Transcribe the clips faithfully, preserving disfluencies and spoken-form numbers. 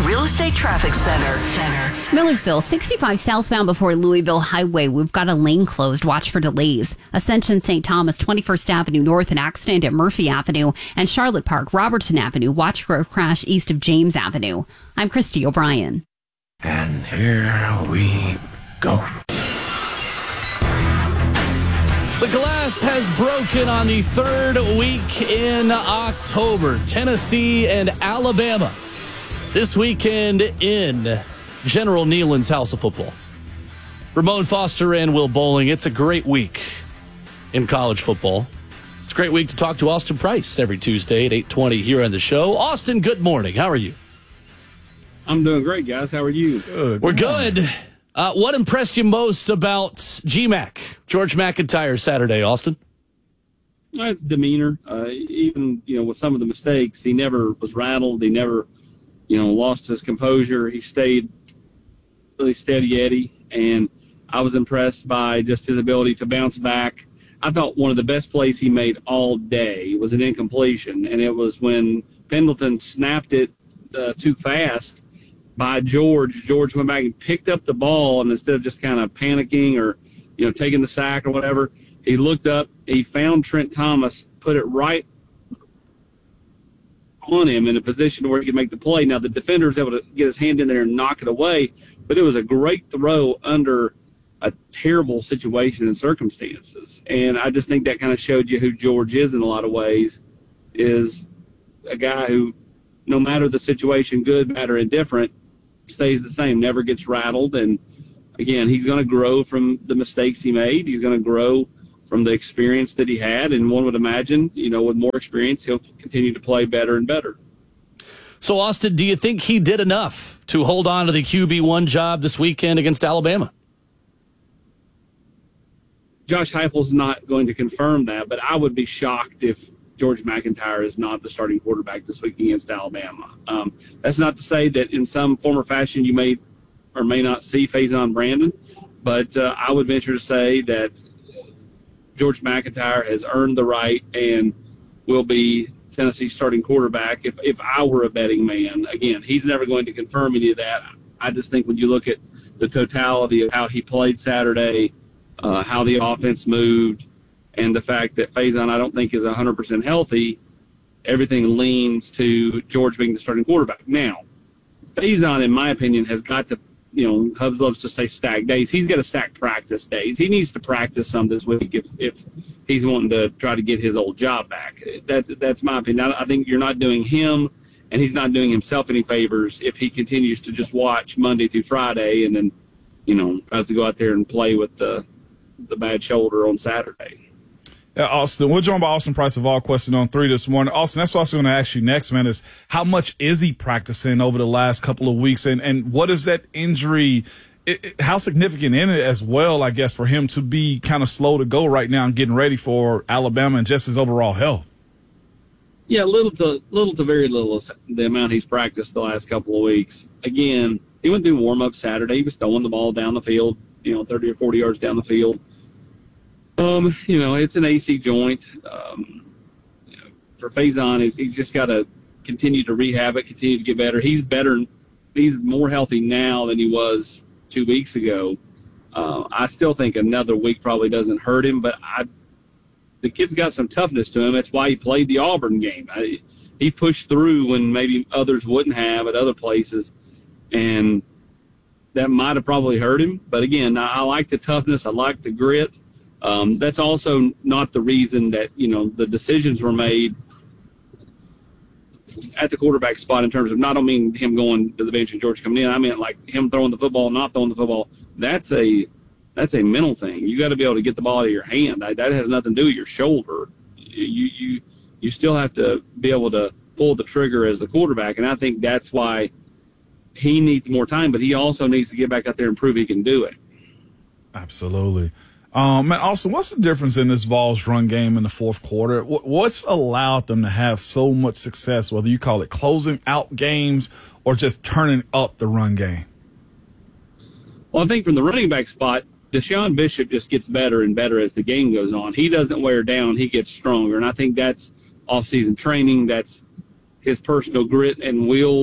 Real Estate Traffic Center. Center. Millersville, sixty-five southbound before Louisville Highway. We've got a lane closed. Watch for delays. Ascension Saint Thomas, twenty-first Avenue North, an accident at Murphy Avenue. And Charlotte Park, Robertson Avenue. Watch for a crash east of James Avenue. I'm Christy O'Brien. And here we go. The glass has broken on the third week in October. Tennessee and Alabama this weekend in General Neyland's House of Football. Ramon Foster and Will Bowling. It's a great week in college football. It's a great week to talk to Austin Price every Tuesday at eight twenty here on the show. Austin, good morning. How are you? I'm doing great, guys. How are you? Good. We're good. Uh, what impressed you most about G MAC, George McIntyre, Saturday, Austin? It's demeanor. Uh, even, you know, with some of the mistakes, he never was rattled. He never, you know, lost his composure. He stayed really steady Eddie, and I was impressed by just his ability to bounce back. I thought one of the best plays he made all day was an incompletion, and it was when Pendleton snapped it uh, too fast by George. George went back and picked up the ball, and instead of just kind of panicking or, you know, taking the sack or whatever, he looked up, he found Trent Thomas, put it right on him in a position where he could make the play. Now, the defender was able to get his hand in there and knock it away, but it was a great throw under a terrible situation and circumstances. And I just think that kind of showed you who George is in a lot of ways, is a guy who, no matter the situation, good, bad, or indifferent, stays the same, never gets rattled. And again, he's going to grow from the mistakes he made. He's going to grow from the experience that he had. And one would imagine, you know, with more experience, he'll continue to play better and better. So, Austin, do you think he did enough to hold on to the Q B one job this weekend against Alabama? Josh Heupel's not going to confirm that, but I would be shocked if George McIntyre is not the starting quarterback this week against Alabama. Um, that's not to say that in some form or fashion you may or may not see Faison Brandon, but uh, I would venture to say that George McIntyre has earned the right and will be Tennessee's starting quarterback if, if I were a betting man. Again, he's never going to confirm any of that. I just think when you look at the totality of how he played Saturday, uh, how the offense moved, and the fact that Faison, I don't think, is one hundred percent healthy, everything leans to George being the starting quarterback. Now, Faison, in my opinion, has got to, you know, Hubs loves to say stack days. He's got to stack practice days. He needs to practice some this week if, if he's wanting to try to get his old job back. That, that's my opinion. I, I think you're not doing him, and he's not doing himself any favors if he continues to just watch Monday through Friday and then, you know, tries to go out there and play with the, the bad shoulder on Saturday. Yeah, Austin, we're joined by Austin Price of All Question on three this morning. Austin, that's what I was going to ask you next, man, is how much is he practicing over the last couple of weeks? And, and what is that injury, it, it, how significant in it as well, I guess, for him to be kind of slow to go right now and getting ready for Alabama and just his overall health? Yeah, little to little to very little is the amount he's practiced the last couple of weeks. Again, he went through warm-up Saturday. He was throwing the ball down the field, you know, thirty or forty yards down the field. Um, you know, it's an A C joint. Um, you know, for Faison, he's, he's just got to continue to rehab it, continue to get better. He's better. He's more healthy now than he was two weeks ago. Uh, I still think another week probably doesn't hurt him, but I, the kid's got some toughness to him. That's why he played the Auburn game. I, he pushed through when maybe others wouldn't have at other places, and that might have probably hurt him. But again, I, I like the toughness. I like the grit. Um, that's also not the reason that, you know, the decisions were made at the quarterback spot in terms of, not only mean him going to the bench and George coming in. I meant like him throwing the football, not throwing the football. That's a that's a mental thing. You got to be able to get the ball out of your hand. I, that has nothing to do with your shoulder. You you you still have to be able to pull the trigger as the quarterback, and I think that's why he needs more time. But he also needs to get back out there and prove he can do it. Absolutely. Um, man, Austin, what's the difference in this Vols run game in the fourth quarter? What's allowed them to have so much success, whether you call it closing out games or just turning up the run game? Well, I think from the running back spot, Deshaun Bishop just gets better and better as the game goes on. He doesn't wear down. He gets stronger. And I think that's off-season training. That's his personal grit and will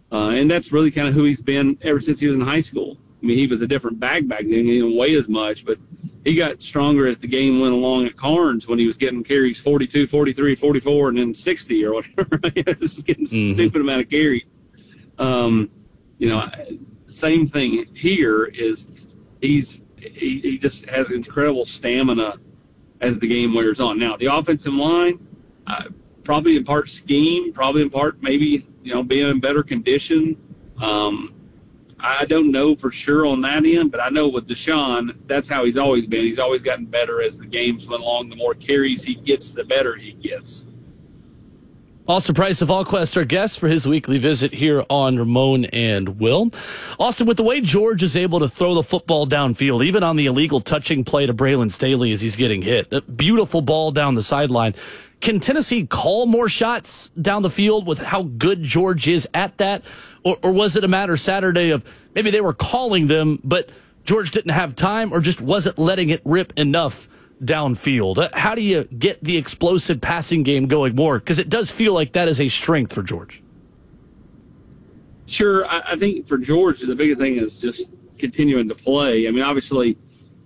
Uh, and that's really kind of who he's been ever since he was in high school. I mean, he was a different bag back then. He didn't weigh as much, but he got stronger as the game went along at Carnes when he was getting carries forty-two, forty-three, forty-four, and then sixty or whatever. This is getting mm-hmm. stupid amount of carries. Um, you know, same thing here is he's he, he just has incredible stamina as the game wears on. Now, the offensive line, uh, probably in part scheme, probably in part maybe, you know, being in better condition. Um, I don't know for sure on that end, but I know with Deshaun, that's how he's always been. He's always gotten better as the games went along. The more carries he gets, the better he gets. Austin Price of VolQuest, our guest for his weekly visit here on Ramon and Will. Austin, with the way George is able to throw the football downfield, even on the illegal touching play to Braylon Staley as he's getting hit, a beautiful ball down the sideline. Can Tennessee call more shots down the field with how good George is at that? Or, or was it a matter Saturday of maybe they were calling them, but George didn't have time or just wasn't letting it rip enough downfield? How do you get the explosive passing game going more? Because it does feel like that is a strength for George. Sure. I, I think for George, the biggest thing is just continuing to play. I mean, obviously,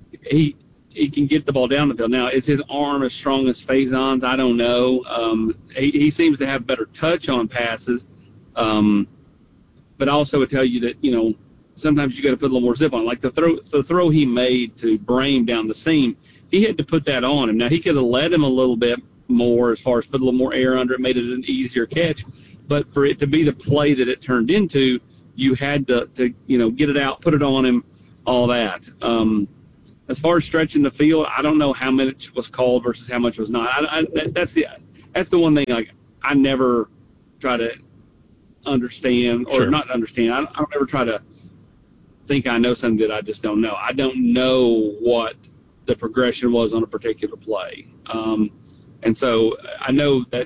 he he can get the ball down the field. Now, is his arm as strong as Faison's? I don't know. Um, he, he seems to have better touch on passes. Um, but I also would tell you that, you know, sometimes you got to put a little more zip on it. Like the throw, the throw he made to Brame down the seam, he had to put that on him. Now, he could have led him a little bit more as far as put a little more air under it, made it an easier catch. But for it to be the play that it turned into, you had to, to you know, get it out, put it on him, all that. Um, as far as stretching the field, I don't know how much was called versus how much was not. I, I, that, that's the that's the one thing, like, I never try to understand, or Sure. not understand. I don't, I don't ever try to think I know something that I just don't know. I don't know what the progression was on a particular play. Um, and so I know that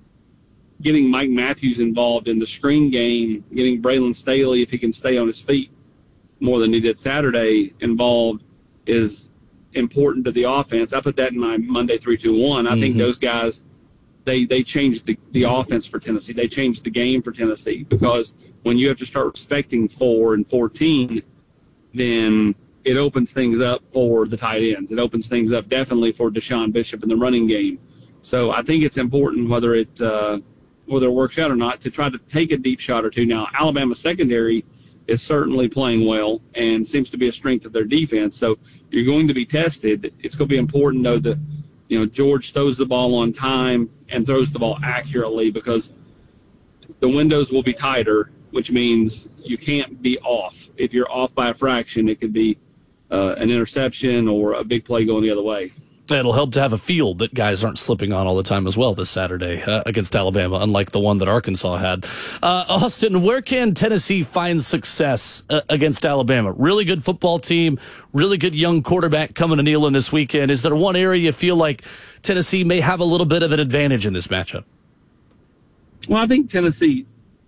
getting Mike Matthews involved in the screen game, getting Braylon Staley, if he can stay on his feet more than he did Saturday, involved is important to the offense. I put that in my Monday three two one. I mm-hmm. think those guys, they they changed the, the offense for Tennessee. They changed the game for Tennessee, because when you have to start respecting four and fourteen, then it opens things up for the tight ends. It opens things up definitely for Deshaun Bishop in the running game. So I think it's important, whether it uh, whether it works out or not, to try to take a deep shot or two. Now, Alabama secondary is certainly playing well and seems to be a strength of their defense. So you're going to be tested. It's going to be important, though, that, you know, George throws the ball on time and throws the ball accurately, because the windows will be tighter, which means you can't be off. If you're off by a fraction, it could be uh, an interception or a big play going the other way. It'll help to have a field that guys aren't slipping on all the time as well this Saturday uh, against Alabama, unlike the one that Arkansas had. Uh, Austin, where can Tennessee find success uh, against Alabama? Really good football team, really good young quarterback coming to Neyland this weekend. Is there one area you feel like Tennessee may have a little bit of an advantage in this matchup? Well, I think Tennessee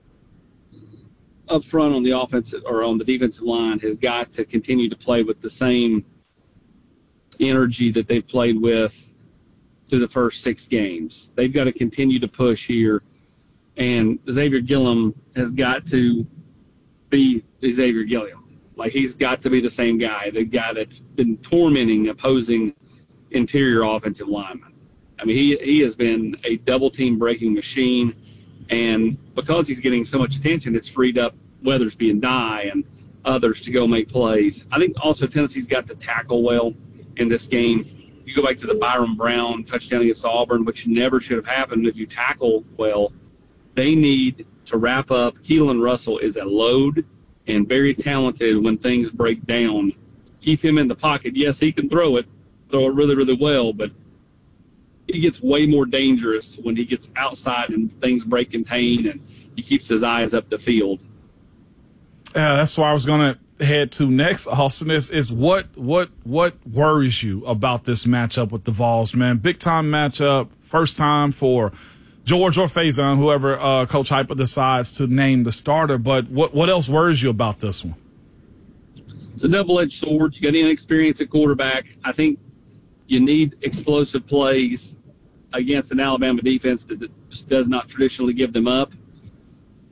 up front on the offensive or on the defensive line has got to continue to play with the same energy that they've played with through the first six games. They've got to continue to push here, and Xavier Gilliam has got to be Xavier Gilliam. Like, he's got to be the same guy, the guy that's been tormenting opposing interior offensive linemen. I mean, he he has been a double-team breaking machine, and because he's getting so much attention, it's freed up Weathersby and Dye and others to go make plays. I think also Tennessee's got to tackle well in this game. You go back to the Byron Brown touchdown against Auburn, which never should have happened if you tackle well. They need to wrap up. Keelan Russell is a load and very talented when things break down. Keep him in the pocket. Yes, he can throw it, throw it really, really well, but he gets way more dangerous when he gets outside and things break contain and he keeps his eyes up the field. Yeah, that's why I was going to head to next, Austin, is, is what what what worries you about this matchup with the Vols, man? Big time matchup, first time for George or Faison, whoever uh, Coach Heupel decides to name the starter. But what what else worries you about this one? It's a double-edged sword. You got inexperience at quarterback. I think you need explosive plays against an Alabama defense that just does not traditionally give them up.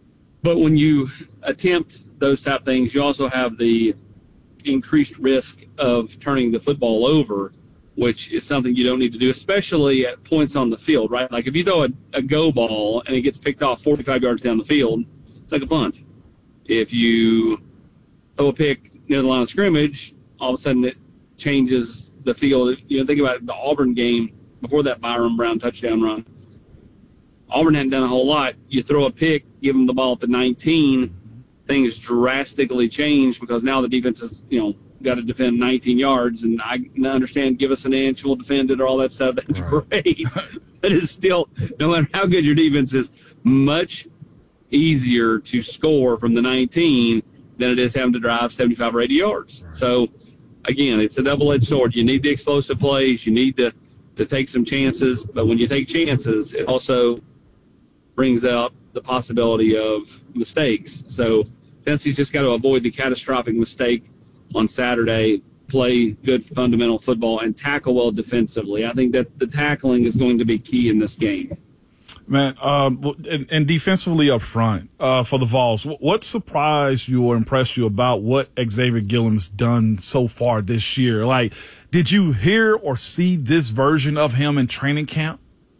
but when you attempt those type of things, you also have the increased risk of turning the football over, which is something you don't need to do, especially at points on the field, right? Like if you throw a, a go ball and it gets picked off forty-five yards down the field, it's like a punt. If you throw a pick near the line of scrimmage, all of a sudden it changes the field. You know, think about the Auburn game before that Byron Brown touchdown run. Auburn hadn't done a whole lot. You throw a pick, give them the ball at the nineteen, things drastically change because now the defense has, you know, got to defend nineteen yards, and I understand give us an inch, we'll defend it, or all that stuff. That's right. Great. But it's still, no matter how good your defense is, much easier to score from the nineteen than it is having to drive seventy-five or eighty yards. Right. So, again, it's a double-edged sword. You need the explosive plays. You need to, to take some chances. But when you take chances, it also brings out the possibility of mistakes. So Tennessee's just got to avoid the catastrophic mistake on Saturday, play good fundamental football, and tackle well defensively. I think that the tackling is going to be key in this game. Man, um, and, and defensively up front uh, for the Vols, what surprised you or impressed you about what Xavier Gilliam's done so far this year? Like, did you hear or see this version of him in training camp?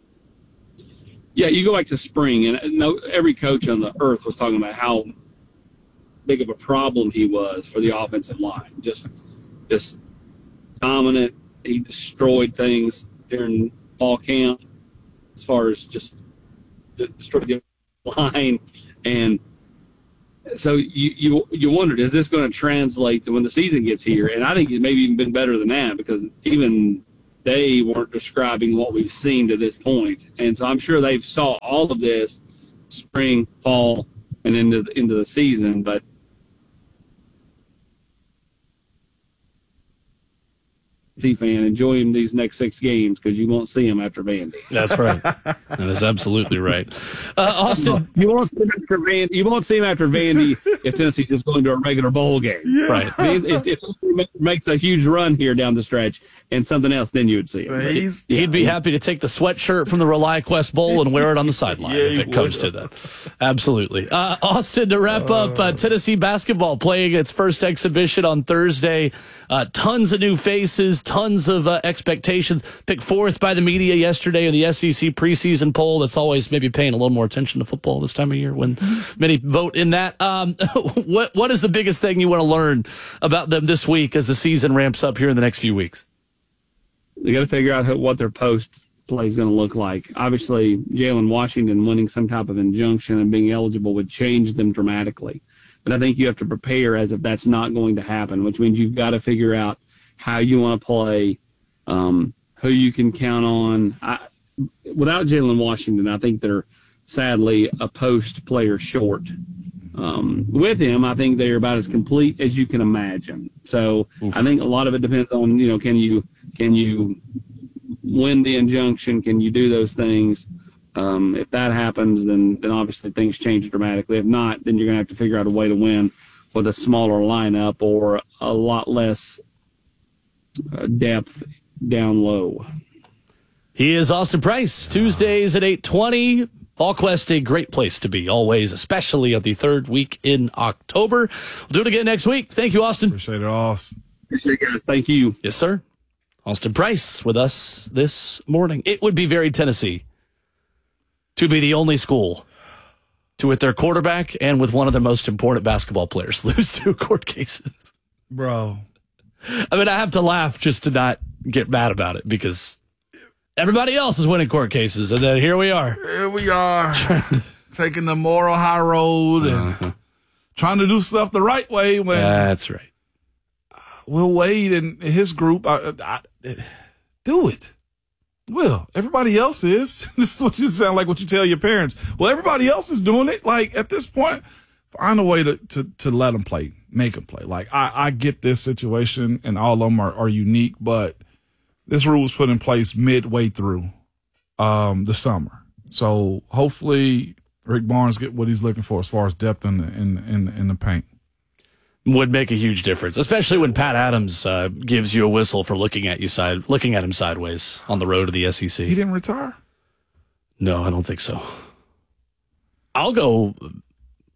Yeah, you go back to spring, and no, every coach on the earth was talking about how big of a problem he was for the offensive line. Just, just dominant. He destroyed things during fall camp as far as just destroyed the line. And so you, you, you wondered, is this going to translate to when the season gets here? And I think it maybe even been better than that because even they weren't describing what we've seen to this point. And so I'm sure they've saw all of this spring, fall, and into the, into the season. But fan, enjoy him these next six games because you won't see him after Vandy. That's right. That is absolutely right. Uh, Austin, you won't see him after Vandy. You won't see him after Vandy if Tennessee's just going to a regular bowl game. Yeah. Right. If, if Tennessee makes a huge run here down the stretch and something else, then you would see him. He's, He'd be happy to take the sweatshirt from the ReliaQuest Bowl and wear it on the sideline yeah, if it comes to that. Absolutely. Uh, Austin, to wrap uh, up, uh, Tennessee basketball playing its first exhibition on Thursday. Uh, tons of new faces, tons of uh, expectations. Picked fourth by the media yesterday in the S E C preseason poll. That's always maybe paying a little more attention to football this time of year when many vote in that. Um, what What is the biggest thing you want to learn about them this week as the season ramps up here in the next few weeks? They got to figure out how, what their post play is going to look like. Obviously, Jalen Washington winning some type of injunction and being eligible would change them dramatically. But I think you have to prepare as if that's not going to happen, which means you've got to figure out how you want to play, um, who you can count on. I, without Jalen Washington, I think they're sadly a post player short. Um, with him, I think they're about as complete as you can imagine. So Oof. I think a lot of it depends on, you know, can you can you win the injunction? Can you do those things? Um, if that happens, then then obviously things change dramatically. If not, then you're going to have to figure out a way to win with a smaller lineup or a lot less uh, depth down low. He is Austin Price. Tuesdays at eight twenty. VolQuest, a great place to be, always, especially of the third week in October. We'll do it again next week. Thank you, Austin. Appreciate it, Austin. Appreciate it, guys. Thank you. Yes, sir. Austin Price with us this morning. It would be very Tennessee to be the only school to, with their quarterback and with one of their most important basketball players, lose two court cases. Bro. I mean, I have to laugh just to not get mad about it because everybody else is winning court cases, and then here we are. Here we are, taking the moral high road and uh-huh. trying to do stuff the right way. When That's right. Will Wade and his group, I, I, I, do it. Will, everybody else is. This is what you sound like what you tell your parents. Well, everybody else is doing it. Like, at this point, find a way to, to, to let them play, make them play. Like, I, I get this situation, and all of them are, are unique, but this rule was put in place midway through um, the summer. So hopefully Rick Barnes get what he's looking for as far as depth in the, in, in, in the paint. Would make a huge difference, especially when Pat Adams uh, gives you a whistle for looking at you side, looking at him sideways on the road to the S E C. He didn't retire? No, I don't think so. I'll go.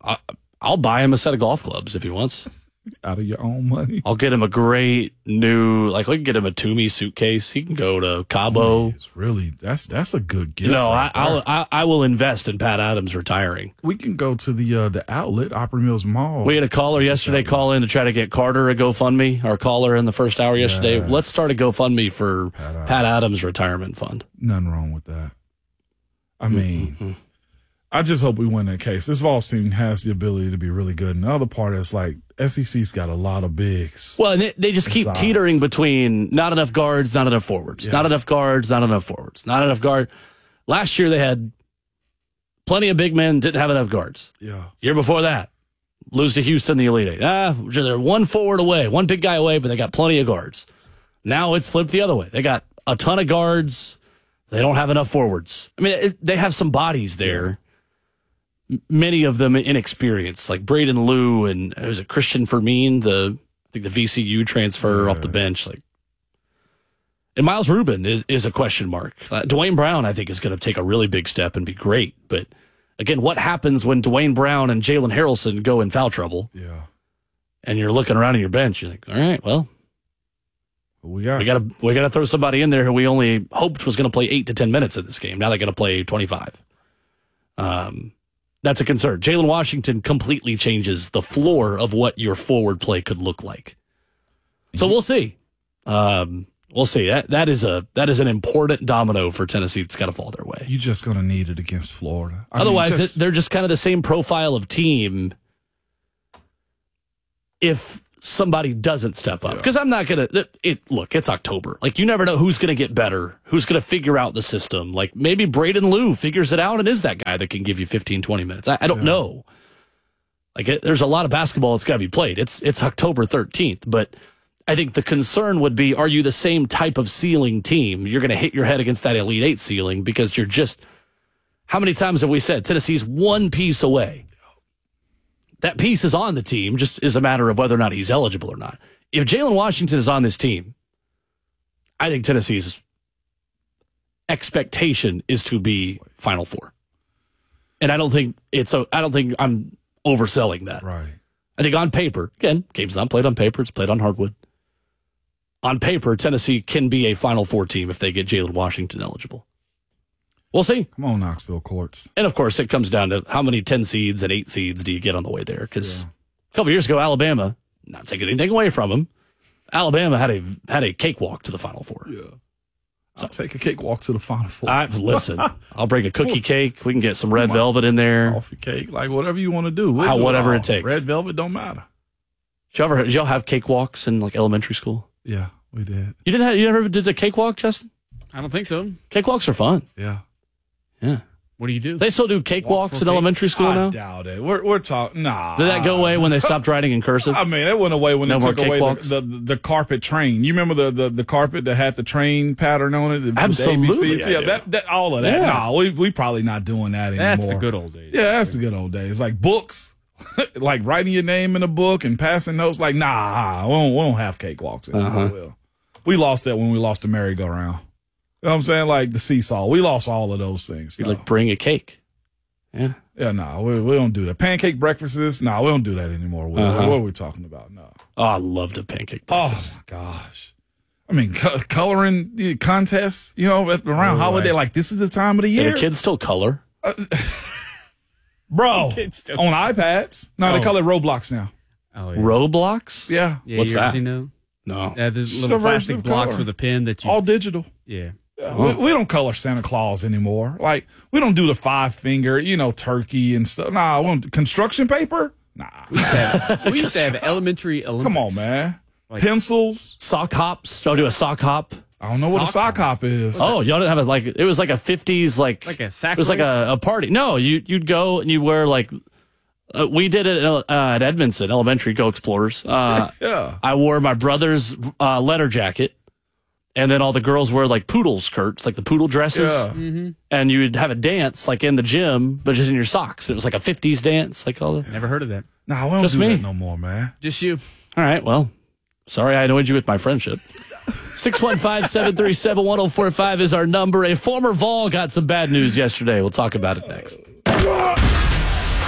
I, I'll buy him a set of golf clubs if he wants. Out of your own money. I'll get him a great new, like we can get him a Toomey suitcase. He can go to Cabo. It's really that's that's a good gift. You know, right I, I'll, I I will invest in Pat Adams retiring. We can go to the uh, the outlet, Opry Mills Mall. We had a caller yesterday call in to try to get Carter a GoFundMe. Our caller in the first hour yesterday. Yeah. Let's start a GoFundMe for Pat Adams. Pat Adams retirement fund. Nothing wrong with that. I mean, mm-hmm. I just hope we win that case. This Vols team has the ability to be really good. And the other part is like S E C's got a lot of bigs. Well, they, they just keep size. teetering between not enough guards, not enough forwards, Yeah. not enough guards, not enough forwards, not enough guard. Last year they had plenty of big men, didn't have enough guards. Yeah. Year before that, lose to Houston, the Elite Eight. Ah, they're one forward away, one big guy away, but they got plenty of guards. Now it's flipped the other way. They got a ton of guards. They don't have enough forwards. I mean, it, they have some bodies there. Many of them inexperienced, like Braden Liu and it was a Christian Fermin, the I think the V C U transfer yeah. off the bench. Like, and Miles Rubin is, is a question mark. Uh, Dwayne Brown, I think, is going to take a really big step and be great. But again, what happens when Dwayne Brown and Jalen Harrelson go in foul trouble? Yeah, and you're looking around in your bench, you're like, all right, well, we got we got to we got to throw somebody in there who we only hoped was going to play eight to ten minutes in this game. Now they're going to play twenty-five. Um. That's a concern. Jalen Washington completely changes the floor of what your forward play could look like. So we'll see. Um, we'll see. That that is a that is an important domino for Tennessee that's got to fall their way. You're just going to need it against Florida. I Otherwise, mean, just, they're just kind of the same profile of team. If somebody doesn't step up, because yeah. I'm not gonna. It look, it's October. Like you never know who's gonna get better, who's gonna figure out the system. Like maybe Braden Liu figures it out and is that guy that can give you fifteen, twenty minutes. I, I don't yeah. know. Like it, there's a lot of basketball that's got to be played. It's it's October thirteenth, but I think the concern would be: are you the same type of ceiling team? You're gonna hit your head against that Elite Eight ceiling because you're just. How many times have we said Tennessee's one piece away? That piece is on the team, just is a matter of whether or not he's eligible or not. If Jalen Washington is on this team, I think Tennessee's expectation is to be Final Four. And I don't think it's a, I don't think I'm overselling that. Right. I think on paper, again, game's not played on paper, it's played on hardwood. On paper, Tennessee can be a Final Four team if they get Jalen Washington eligible. We'll see. Come on, Knoxville courts. And, of course, it comes down to how many ten seeds and eight seeds do you get on the way there? Because yeah. a couple years ago, Alabama, not taking anything away from them, Alabama had a had a cakewalk to the Final Four. Yeah. So, I'll take a cakewalk to the Final Four. I, listen, I'll break a cookie cake. We can get some red velvet in there. Coffee cake, like whatever you want to do. We'll how, do whatever it, it takes. Red velvet don't matter. Did, you ever, did y'all have cakewalks in like elementary school? Yeah, we did. You didn't have, you ever did a cakewalk, Justin? I don't think so. Cakewalks are fun. Yeah. Yeah. What do you do? They still do cakewalks in elementary school I now? I doubt it. We're we're talking. Nah. Did that go away when they stopped writing in cursive? I mean, it went away when no they took away cakewalks? the, the the carpet train. You remember the, the, the carpet that had the train pattern on it? The, Absolutely. The yeah, that, that all of that. Yeah. Nah, we we probably not doing that anymore. That's the good old days. Yeah, that's the good old days. Like books, like writing your name in a book and passing notes. Like nah, we don't, we don't have cakewalks anymore. Uh-huh. We lost that when we lost the merry-go-round. You know what I'm saying? Like the seesaw. We lost all of those things. You no. like bring a cake. Yeah. Yeah, no, nah, we, we don't do that. Pancake breakfasts, no, nah, we don't do that anymore. What, uh-huh. what are we talking about? No. Oh, I loved a pancake breakfast. Oh, my gosh. I mean, co- coloring contests, you know, around oh, holiday, right. Like this is the time of the year. Yeah, the kids still color. Uh, bro, still on iPads. No, oh. They color Roblox now. Oh, yeah. Roblox? Yeah. yeah What's you that? ever seen those? No. Yeah, there's little plastic blocks color. With a pen that you... All digital. Yeah. Yeah, we, we don't color Santa Claus anymore. Like, we don't do the five finger, you know, turkey and stuff. Nah, we don't, construction paper? Nah. We used to have, we used to have elementary Olympics. Come on, man. Like, pencils. Sock hops. Y'all do a sock hop? I don't know what sock a sock hop, hop is. Oh, y'all didn't have a, like, it was like a fifties, like, like a sack it was race? Like a, a party. No, you, you'd go and you wear, like, uh, we did it uh, at Edmondson Elementary, Go Explorers. Uh, yeah. I wore my brother's uh, letter jacket. And then all the girls wear like poodle skirts, like the poodle dresses. Yeah. Mm-hmm. And you'd have a dance like in the gym, but just in your socks. It was like a fifties dance, like all the. Never heard of that. Nah, we don't just do me. that no more, man. Just you. All right, well, sorry I annoyed you with my friendship. six one five, seven three seven, one oh four five is our number. A former Vol got some bad news yesterday. We'll talk about it next. The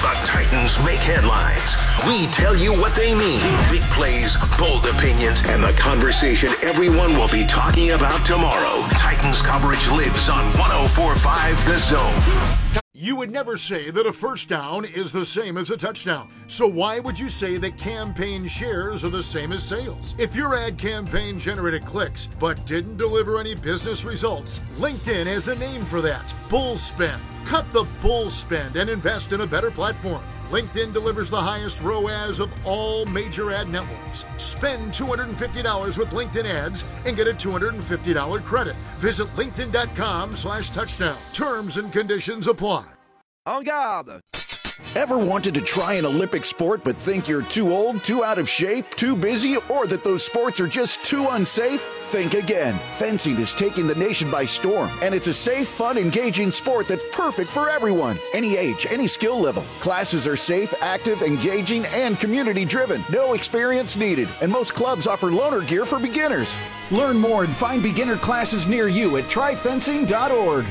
Titans make headlines. We tell you what they mean. Big plays, bold opinions, and the conversation everyone will be talking about tomorrow. Titans coverage lives on one oh four point five The Zone. You would never say that a first down is the same as a touchdown. So why would you say that campaign shares are the same as sales? If your ad campaign generated clicks but didn't deliver any business results, LinkedIn has a name for that. Bull spend. Cut the bull spend and invest in a better platform. LinkedIn delivers the highest R O A S of all major ad networks. Spend two hundred fifty dollars with LinkedIn ads and get a two hundred fifty dollars credit. Visit linkedin.com slash touchdown. Terms and conditions apply. En garde. Ever wanted to try an Olympic sport but think you're too old, too out of shape, too busy, or that those sports are just too unsafe? Think again. Fencing is taking the nation by storm, and it's a safe, fun, engaging sport that's perfect for everyone. Any age, any skill level. Classes are safe, active, engaging, and community-driven. No experience needed, and most clubs offer loaner gear for beginners. Learn more and find beginner classes near you at try fencing dot org.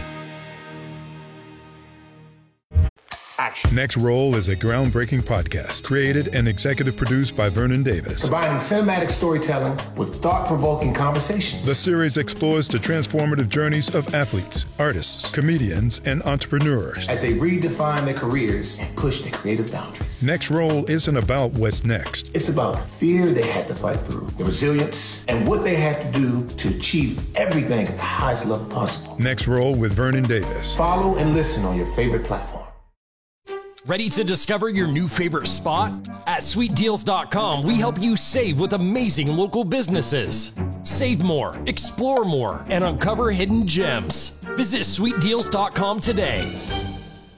Action. Next Roll is a groundbreaking podcast created and executive produced by Vernon Davis. Combining cinematic storytelling with thought-provoking conversations. The series explores the transformative journeys of athletes, artists, comedians, and entrepreneurs as they redefine their careers and push their creative boundaries. Next Roll isn't about what's next. It's about the fear they had to fight through, the resilience, and what they had to do to achieve everything at the highest level possible. Next Roll with Vernon Davis. Follow and listen on your favorite platform. Ready to discover your new favorite spot? At sweet deals dot com, we help you save with amazing local businesses. Save more, explore more, and uncover hidden gems. Visit sweet deals dot com today.